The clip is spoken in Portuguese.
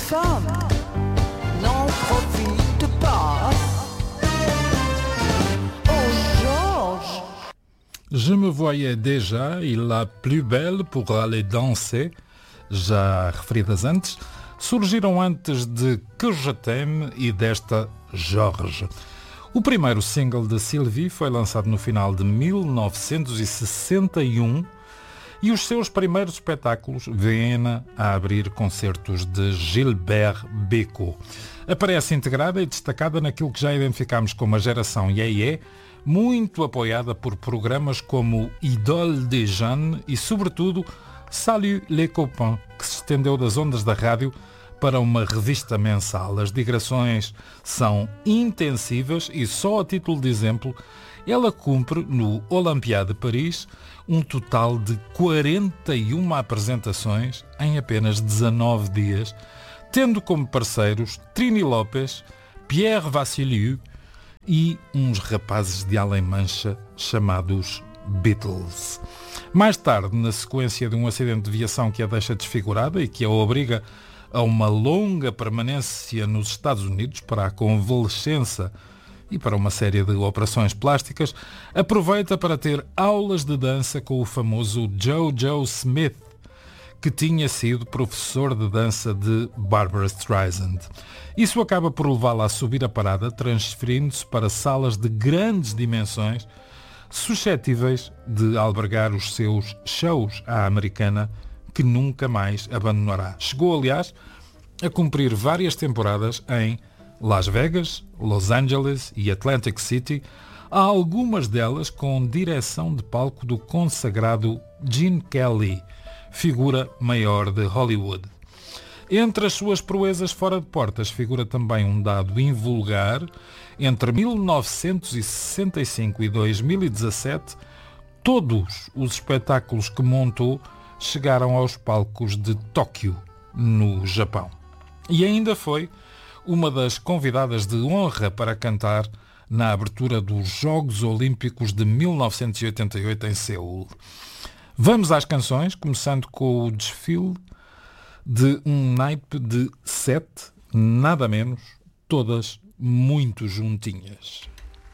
femme n'en profite pas. Oh Georges, Je me voyais déjà et la plus belle pour aller danser, já referidas antes, surgiram antes de Que Je T'aime e desta Jorge. O primeiro single de Sylvie foi lançado no final de 1961 e os seus primeiros espetáculos vêem-na a abrir concertos de Gilbert Bécaud. Aparece integrada e destacada naquilo que já identificámos como a geração Yeye, muito apoiada por programas como Idole des Jeunes e, sobretudo, Salut les copains, que se estendeu das ondas da rádio para uma revista mensal. As digressões são intensivas e, só a título de exemplo, ela cumpre no Olympia de Paris um total de 41 apresentações em apenas 19 dias, tendo como parceiros Trini Lopes, Pierre Vassiliou e uns rapazes de Além-Mancha chamados Beatles. Mais tarde, na sequência de um acidente de viação que a deixa desfigurada e que a obriga a uma longa permanência nos Estados Unidos para a convalescença e para uma série de operações plásticas, aproveita para ter aulas de dança com o famoso Jojo Smith, que tinha sido professor de dança de Barbra Streisand. Isso acaba por levá-la a subir a parada, transferindo-se para salas de grandes dimensões, suscetíveis de albergar os seus shows à americana, que nunca mais abandonará. Chegou, aliás, a cumprir várias temporadas em Las Vegas, Los Angeles e Atlantic City, há algumas delas com direção de palco do consagrado Gene Kelly, figura maior de Hollywood. Entre as suas proezas fora de portas figura também um dado invulgar. Entre 1965 e 2017, todos os espetáculos que montou chegaram aos palcos de Tóquio, no Japão. E ainda foi uma das convidadas de honra para cantar na abertura dos Jogos Olímpicos de 1988 em Seul. Vamos às canções, começando com o desfile de um naipe de 7, nada menos, todas muito juntinhas.